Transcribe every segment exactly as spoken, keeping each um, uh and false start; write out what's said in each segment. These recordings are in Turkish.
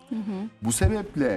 Hı hı. Bu sebeple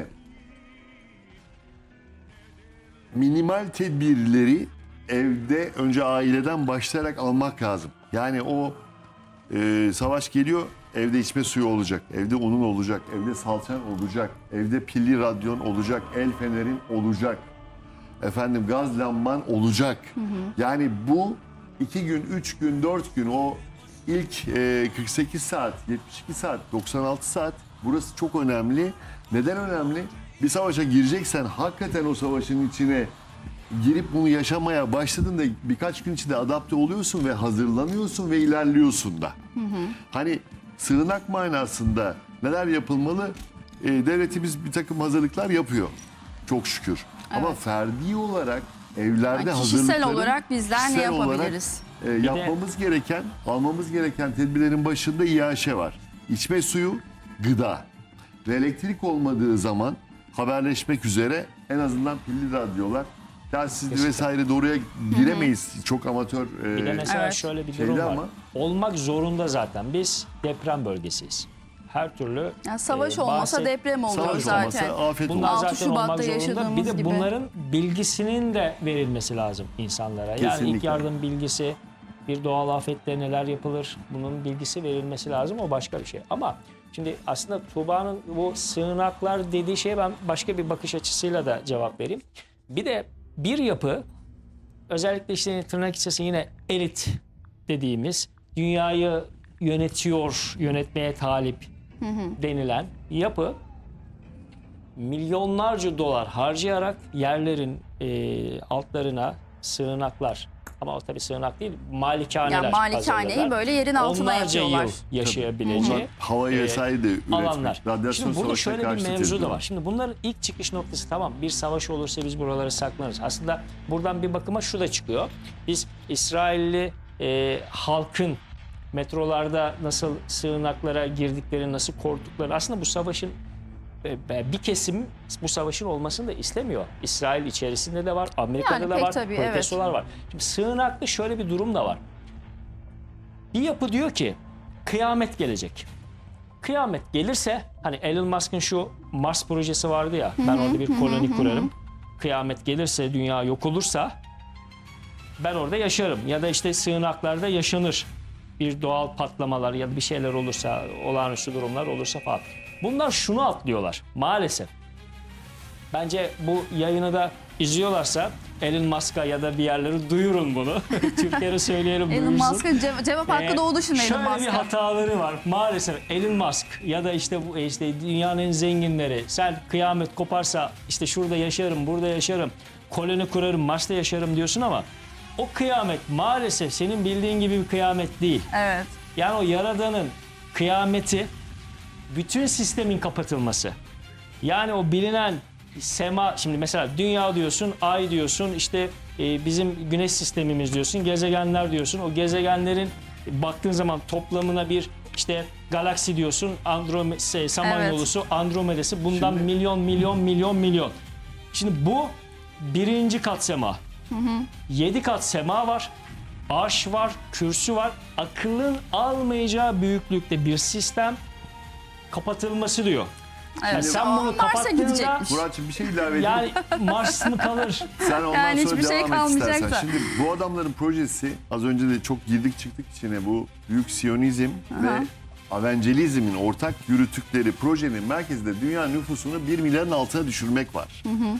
minimal tedbirleri evde önce aileden başlayarak almak lazım. Yani o e, savaş geliyor, evde içme suyu olacak, evde unun olacak, evde salçan olacak, evde pilli radyon olacak, el fenerin olacak, efendim gaz lamban olacak. Hı hı. Yani bu iki gün, üç gün, dört gün o ilk e, kırk sekiz saat, yetmiş iki saat, doksan altı saat burası çok önemli. Neden önemli? Bir savaşa gireceksen hakikaten o savaşın içine girip bunu yaşamaya başladığında birkaç gün içinde adapte oluyorsun ve hazırlanıyorsun ve ilerliyorsun da. Hı hı. Hani sığınak manasında neler yapılmalı? E, devletimiz bir takım hazırlıklar yapıyor. Çok şükür. Evet. Ama ferdi olarak evlerde yani kişisel hazırlıkların... olarak bizler ne yapabiliriz? Olarak, e, yapmamız de... gereken, almamız gereken tedbirlerin başında İ A Ş var. İçme suyu, gıda. Ve elektrik olmadığı zaman haberleşmek üzere en azından pilli radyolar, telsizli vesaire de oraya giremeyiz. Hı hı. Çok amatör. Bir de mesela evet. şöyle bir durum var. Ama... Olmak zorunda zaten. Biz deprem bölgesiyiz. Her türlü yani savaş e, olmasa bahset... deprem oluyor savaş zaten. Olmasa, afet Bunlar olur. zaten olmak zorunda. Bir de gibi. bunların bilgisinin de verilmesi lazım insanlara. Kesinlikle. Yani ilk yardım bilgisi, bir doğal afette neler yapılır, bunun bilgisi verilmesi lazım. O başka bir şey. Ama şimdi aslında Tuğba'nın bu sığınaklar dediği şeye ben başka bir bakış açısıyla da cevap vereyim. Bir de bir yapı, özellikle işte tırnak içerisinde yine elit dediğimiz, dünyayı yönetiyor, yönetmeye talip hı hı. denilen yapı milyonlarca dolar harcayarak yerlerin e, altlarına sığınaklar, ama o tabii sığınak değil, malikaneler yani malikaneyi hazırladılar. böyle yerin altına onlarca yapıyorlar. yıl yaşayabileceği havayı vesaire de üretmek. alanlar. Radyasyon Şimdi burada savaşına şöyle bir karşı mevzu da tedbir var. Şimdi bunların ilk çıkış noktası, tamam, bir savaş olursa biz buralara saklanırız. Aslında buradan bir bakıma şu da çıkıyor. Biz İsrailli e, halkın metrolarda nasıl sığınaklara girdikleri, nasıl korktukları, aslında bu savaşın e, bir kesim bu savaşın olmasını da istemiyor. İsrail içerisinde de var, Amerika'da yani da var, tabii, protestolar evet. var. Şimdi sığınaklı şöyle bir durum da var. Bir yapı diyor ki kıyamet gelecek. Kıyamet gelirse, hani Elon Musk'ın şu Mars projesi vardı ya, ben orada bir koloni kurarım. Kıyamet gelirse, dünya yok olursa ben orada yaşarım. Ya da işte sığınaklarda yaşanır. Bir doğal patlamalar ya da bir şeyler olursa, olağanüstü durumlar olursa falan. Bunlar şunu atlıyorlar maalesef. Bence bu yayını da izliyorlarsa Elon Musk'a ya da bir yerleri duyurun bunu. Türkiye'ye söyleyelim, Elon duyursun. Musk'ın ce cevap hakkı ee, doğdu şimdi Elon Musk'a. Şöyle bir hataları var maalesef. Elon Musk ya da işte bu işte dünyanın en zenginleri, sen kıyamet koparsa işte şurada yaşarım, burada yaşarım, koloni kurarım, Mars'ta yaşarım diyorsun ama o kıyamet maalesef senin bildiğin gibi bir kıyamet değil. Evet. Yani o Yaradan'ın kıyameti bütün sistemin kapatılması. Yani o bilinen sema, şimdi mesela dünya diyorsun, ay diyorsun, işte e, bizim güneş sistemimiz diyorsun, gezegenler diyorsun. O gezegenlerin baktığın zaman toplamına bir işte galaksi diyorsun, Andromeda, şey, Samanyolusu, evet. Andromeda'sı, bundan Şimdi... milyon milyon milyon milyon. Şimdi bu birinci kat sema. Hı hı. Yedi kat sema var. Arş var, kürsü var. Akılın almayacağı büyüklükte bir sistem kapatılması diyor. Evet. Yani sen bunu kapattığında Murat'cığım bir şey ilave edeyim. yani Mars mı kalır? Sen ondan yani sonra hiçbir şey devam et istersen. kalmayacaksa. Şimdi bu adamların projesi, az önce de çok girdik çıktık içine, bu büyük Siyonizm Aha. ve Evangelizmin ortak yürüttükleri projenin merkezinde dünya nüfusunu bir milyarın altına düşürmek var. Hı hı.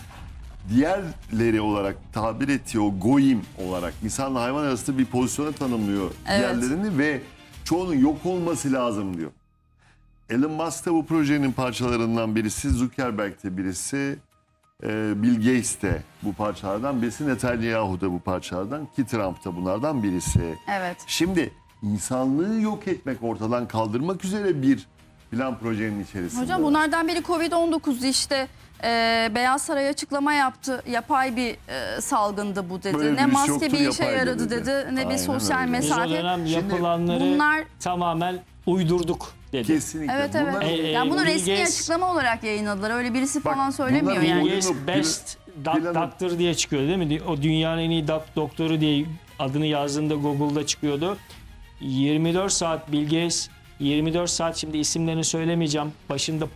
Diğerleri olarak tabir ettiği o goyim olarak insanla hayvan arasında bir pozisyona tanımlıyor evet. diğerlerini ve çoğunun yok olması lazım diyor. Elon Musk da bu projenin parçalarından birisi, Zuckerberg de birisi, Bill Gates de bu parçalardan birisi, Netanyahu da bu parçalardan, ki Trump da bunlardan birisi. Evet. Şimdi insanlığı yok etmek, ortadan kaldırmak üzere bir plan projenin içerisinde. Hocam bunlardan biri Covid on dokuz işte. Ee, Beyaz Saray açıklama yaptı. Yapay bir e, salgındı bu dedi. Ne maske bir işe yaradı dedi, dedi. ne Aynen bir sosyal öyle. mesafe. Biz o dönem yapılanları bunlar... tamamen uydurduk dedi. Kesinlikle. Evet evet. Bunlar... E, yani bunu resmi Gates... açıklama olarak yayınladılar. Öyle birisi Bak, falan söylemiyor yani. Bill Gates best doctor diye çıkıyor değil mi? O dünyanın en iyi doktoru diye adını yazdığında Google'da çıkıyordu. yirmi dört saat Bill Gates, yirmi dört saat, şimdi isimlerini söylemeyeceğim. Başında